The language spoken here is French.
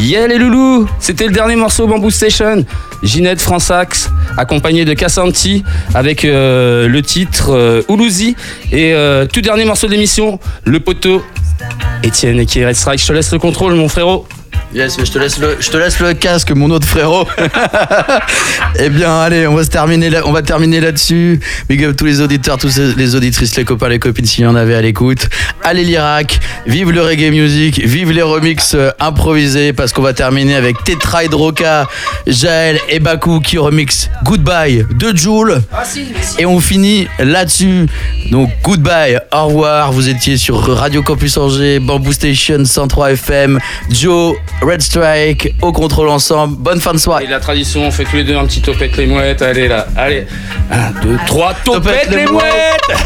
Yeah les loulous, c'était le dernier morceau Bamboo Station. Ginette Fransax, accompagné de Kassanti, avec le titre Oulouzi. Et tout dernier morceau de l'émission, le poteau Étienne et Red Strike. Je te laisse le contrôle, mon frérot. Yes, mais je te laisse le casque, mon autre frérot. Eh bien, allez, on va terminer là-dessus. Big up tous les auditeurs, tous les auditrices, les copains, les copines, s'il y en avait à l'écoute. Allez l'Irak, vive le reggae music, vive les remixes improvisés, parce qu'on va terminer avec Tetra Hydroka, Jaël et Bakou qui remixent Goodbye de Jul. Et on finit là-dessus. Donc, goodbye, au revoir. Vous étiez sur Radio Campus Angers, Bamboo Station 103 FM, Joe, Red Strike, au contrôle ensemble. Bonne fin de soirée. Et la tradition, on fait tous les deux un petit topette les mouettes. Allez là, allez. 1, 2, 3, topette les mouettes.